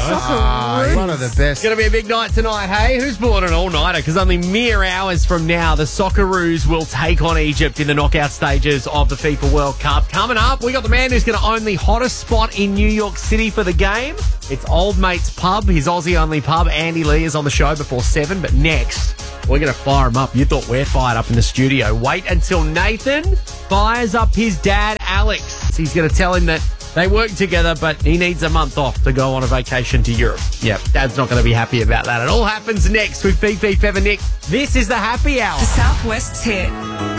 One of the best. It's going to be a big night tonight, hey? Who's pulling an all-nighter? Because only mere hours from now, the Socceroos will take on Egypt in the knockout stages of the FIFA World Cup. Coming up, we got the man who's going to own the hottest spot in New York City for the game. It's Old Mate's Pub, his Aussie-only pub. Andy Lee is on the show before 7, but next, we're going to fire him up. You thought we're fired up in the studio. Wait until Nathan fires up his dad, Alex. He's going to tell him that they work together, but he needs a month off to go on a vacation to Europe. Yep, Dad's not going to be happy about that. It all happens next with Fifi, Fev and Nick. This is the Happy Hour. The Southwest's hit.